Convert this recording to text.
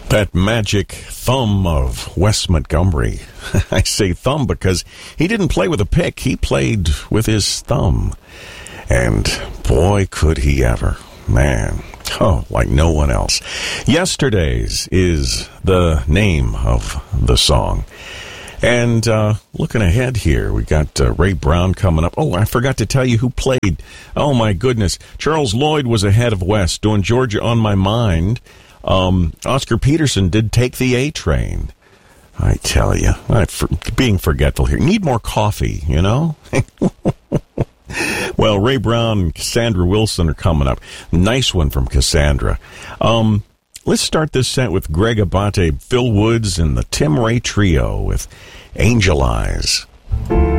That magic thumb of Wes Montgomery. I say thumb because he didn't play with a pick. He played with his thumb. And boy, could he ever. Man, like no one else. Yesterday's is the name of the song. And looking ahead here, we got Ray Brown coming up. Oh, I forgot to tell you who played. Oh, my goodness. Charles Lloyd was ahead of Wes doing Georgia on My Mind. Oscar Peterson did Take the A Train. I tell you, being forgetful here. Need more coffee, you know? Well, Ray Brown and Cassandra Wilson are coming up. Nice one from Cassandra. Let's start this set with Greg Abate, Phil Woods, and the Tim Ray Trio with Angel Eyes.